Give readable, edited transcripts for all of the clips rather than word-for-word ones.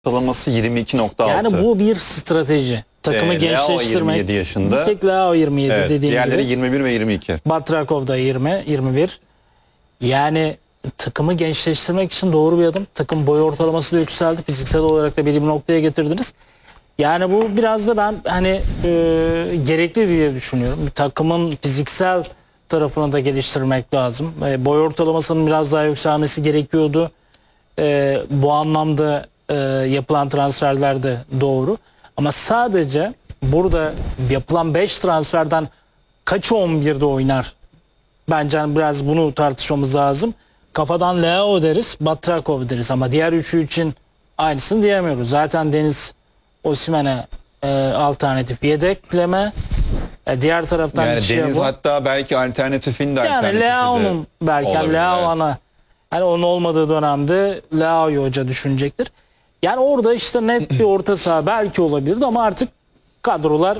ortalaması 22.6. Yani bu bir strateji. Takımı gençleştirmek. 27 yaşında. Bir tek Leao 27 Evet, dediğim diğerleri gibi. 21 ve 22. Batrakov da 20, 21. Yani takımı gençleştirmek için doğru bir adım. Takım boy ortalaması da yükseldi. Fiziksel olarak da belli bir noktaya getirdiniz. Yani bu biraz da ben gerekli diye düşünüyorum. Bir takımın fiziksel tarafını da geliştirmek lazım. Boy ortalamasının biraz daha yükselmesi gerekiyordu. Bu anlamda yapılan transferler de doğru. Ama sadece burada yapılan 5 transferden kaçı 11'de oynar? Bence biraz bunu tartışmamız lazım. Kafadan Leao deriz, Batrakov deriz ama diğer üçü için aynısını diyemiyoruz. Zaten Deniz Osimhen'e alternatif yedekleme. Diğer taraftan Yani Deniz bu. hatta belki alternatifin de Yani alternatifi Leao'nun belki olabilir, Leao evet. ana. Yani onun olmadığı dönemde Leao'yu hoca düşünecektir. Yani orada işte net bir orta saha belki olabilirdi ama artık kadrolar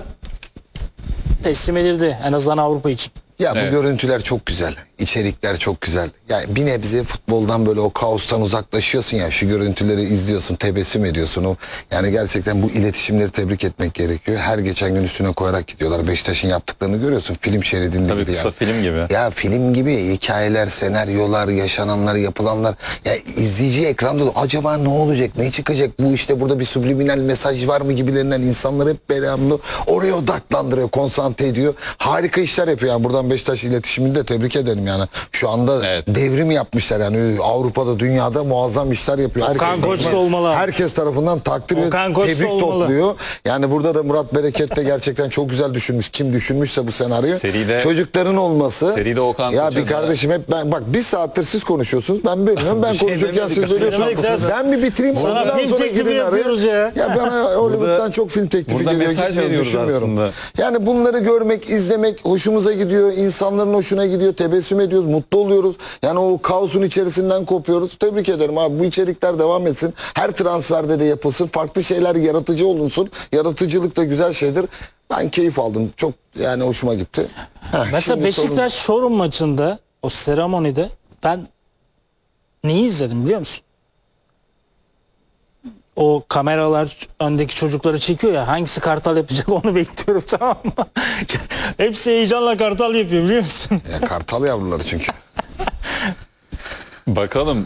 teslim edildi en azından Avrupa için. Ya bu Evet. görüntüler çok güzel. İçerikler çok güzel. Yani bir nebze futboldan böyle o kaostan uzaklaşıyorsun ya. Şu görüntüleri izliyorsun, tebessüm ediyorsun. O yani gerçekten bu iletişimleri tebrik etmek gerekiyor. Her geçen gün üstüne koyarak gidiyorlar. Beşiktaş'ın yaptıklarını görüyorsun. Film şeridinde Tabii gibi kısa yani. film gibi. Ya film gibi hikayeler, senaryolar, yaşananlar, yapılanlar. Ya izleyici ekranda acaba ne olacak, ne çıkacak? Bu işte burada bir subliminal mesaj var mı gibilerinden insanlar hep devamlı oraya odaklandırıyor, konsantre ediyor. Harika işler yapıyor yani. Buradan Beşiktaş iletişimini de tebrik ederim yani. Şu anda Evet. devrim yapmışlar yani. Avrupa'da, dünyada muazzam işler yapıyor. Okan Koç da olmalı. Herkes tarafından takdir ve Okan Koç da tebrik olmalı. topluyor. Yani burada da Murat Bereket de gerçekten çok güzel düşünmüş. Kim düşünmüşse bu senaryoyu. Seride- Çocukların olması. Seride Okan Ya Koç'a bir kardeşim hep ben bak bir saattir siz konuşuyorsunuz. Ben bölmüyorum. Ben Bir şey konuşurken demedik. siz bölüyorsunuz. Demedik zaten. Ben bir bitireyim. Sana ondan film sonra teklifi girin araya. yapıyoruz ya. Ya bana Hollywood'dan çok film teklifi burada geliyor. mesaj Gitmiyorum, veriyoruz düşünmüyorum. aslında. Yani bunları görmek, izlemek hoşumuza gidiyor. İnsanların hoşuna gidiyor. Tebessüm ediyoruz. Mutlu oluyoruz. Yani o kaosun içerisinden kopuyoruz. Tebrik ederim abi. Bu içerikler devam etsin. Her transferde de yapılsın. Farklı şeyler yaratıcı olunsun. Yaratıcılık da güzel şeydir. Ben keyif aldım. Çok yani hoşuma gitti. Mesela şimdi Beşiktaş Çorum maçında o seremonide ben neyi izledim biliyor musun? O kameralar öndeki çocukları çekiyor ya, hangisi kartal yapacak onu bekliyorum, tamam mı? Hepsi heyecanla kartal yapıyor biliyor musun? Ya kartal yavruları çünkü. Bakalım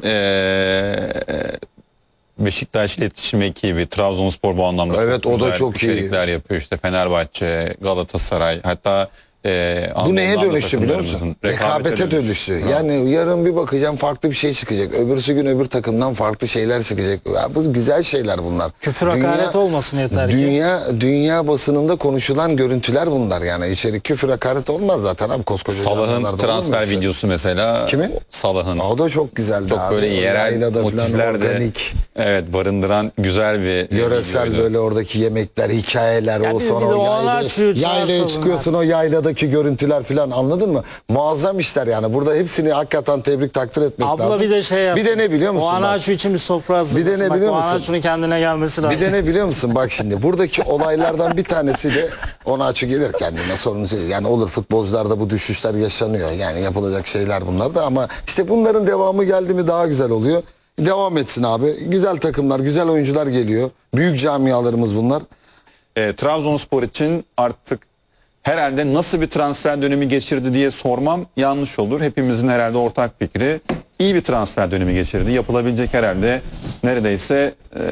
Beşiktaş iletişim ekibi, Trabzonspor bu anlamda Evet, çok o da güzel çok iyi. içerikler yapıyor. İşte Fenerbahçe, Galatasaray, hatta Bu neye Anadolu dönüştü biliyor musun? takımlarımızın Rekabete dönüştü. Yani yarın bir bakacağım farklı bir şey çıkacak. Öbürsü gün öbür takımdan farklı şeyler çıkacak. Ya bu güzel şeyler bunlar. Küfür hakaret olmasın yeter ki. Dünya basınında konuşulan görüntüler bunlar yani. İçerik küfür hakaret olmaz zaten abi koskoca. Salah'ın canlılarda transfer olmuyor. videosu mesela. Kimin? Salah'ın. O da çok güzeldi Çok abi. böyle yerel Yaylada falan motifler de organik. evet barındıran güzel bir Yöresel videoydu. böyle oradaki yemekler, hikayeler, Ya o bir de sonra bir de o o ana açıyor, yaylaya çağırsın çıkıyorsun, o yayladaki görüntüler falan, anladın mı? Muazzam işler yani. Burada hepsini hakikaten tebrik, takdir etmek lazım. Abla bir de şey yaptı. Bir de ne biliyor musun? O bak? anaçu için bir sofra hazırlasın. Bir de ne Bak, biliyor o musun? anaçunun kendine gelmesi lazım. Bir de ne biliyor musun? Bak şimdi buradaki olaylardan bir tanesi de ona açı gelir kendine sorun değil. Yani olur, futbolcularda bu düşüşler yaşanıyor. Yani yapılacak şeyler bunlar da, ama işte bunların devamı geldi mi daha güzel oluyor. Devam etsin abi. Güzel takımlar, güzel oyuncular geliyor. Büyük camialarımız bunlar. Trabzonspor için artık herhalde nasıl bir transfer dönemi geçirdi diye sormam yanlış olur. Hepimizin herhalde ortak fikri iyi bir transfer dönemi geçirdi. Yapılabilecek herhalde neredeyse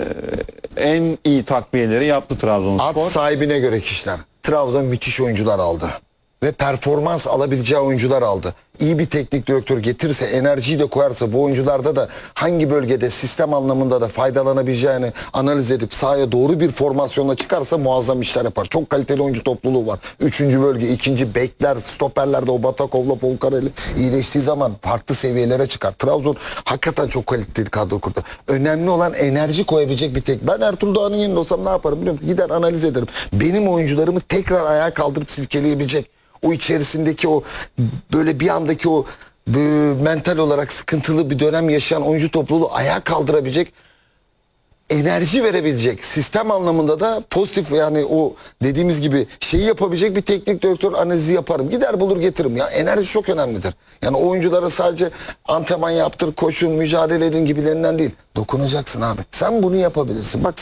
en iyi takviyeleri yaptı At Trabzonspor. sahibine göre kişiler. Trabzon müthiş oyuncular aldı. Ve performans alabileceği oyuncular aldı. İyi bir teknik direktör getirirse, enerjiyi de koyarsa, bu oyuncularda da hangi bölgede sistem anlamında da faydalanabileceğini analiz edip sahaya doğru bir formasyonla çıkarsa muazzam işler yapar. Çok kaliteli oyuncu topluluğu var. 3. bölge, 2. bekler, stoperlerde o Batakov'la Volkareli iyileştiği zaman farklı seviyelere çıkar. Trabzon hakikaten çok kaliteli kadro kurdu. Önemli olan enerji koyabilecek bir tek. Ben Ertuğrul Doğan'ın yerinde olsam ne yaparım biliyor musun? Gider analiz ederim. Benim oyuncularımı tekrar ayağa kaldırıp silkeleyebilecek, o içerisindeki o böyle bir andaki o mental olarak sıkıntılı bir dönem yaşayan oyuncu topluluğu ayağa kaldırabilecek enerji verebilecek, sistem anlamında da pozitif, yani o dediğimiz gibi şeyi yapabilecek bir teknik direktör analizi yaparım. Gider bulur getiririm. Ya enerji çok önemlidir. Yani oyunculara sadece antrenman yaptır, koşun, mücadele edin gibilerinden değil. Dokunacaksın abi. Sen bunu yapabilirsin. Bak